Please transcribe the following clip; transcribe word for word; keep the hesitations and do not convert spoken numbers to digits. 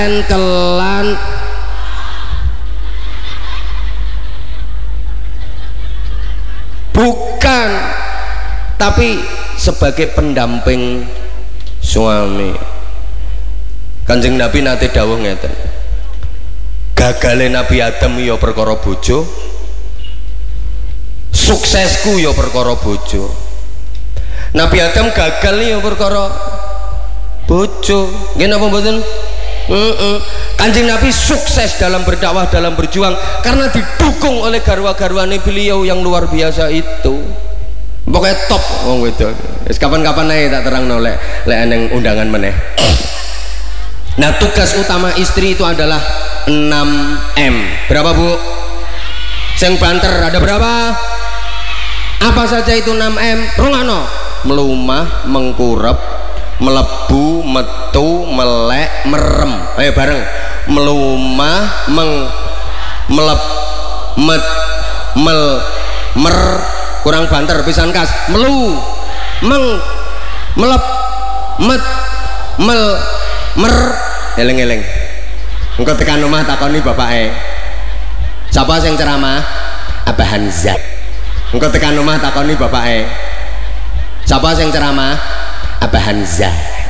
kelan bukan, tapi sebagai pendamping suami. Kanjeng Nabi nate dawuh ngeten, gagale Nabi Adam ya perkara bojo, suksesku ya perkara bojo. Nabi Adam gagal ya perkara bojo, nggih napa mboten? Heeh. Kanjeng Nabi sukses dalam berdakwah, dalam berjuang karena didukung oleh garwa-garwane beliau yang luar biasa itu. Pokoknya top wong wedok. Wis kapan-kapan ae tak terangno lek lek eneng undangan meneh. Nah, tugas utama istri itu adalah enam M. Berapa, Bu? Sing banter ada berapa? Apa saja itu enam M? Rungano. Melumah, mengkurep, melebu, metu, melek, merem. Ayo bareng. Melumah, meng melep, met, mel, mer, kurang banter pisan kas. Melu, meng, melep, met, mel, mer, eleng-eleng. Engko tekan omah takoni bapake. Sapa sing ceramah? Abah Hanzah. Engko tekan omah takoni bapake. Sapa sing ceramah? Abah Hanzah.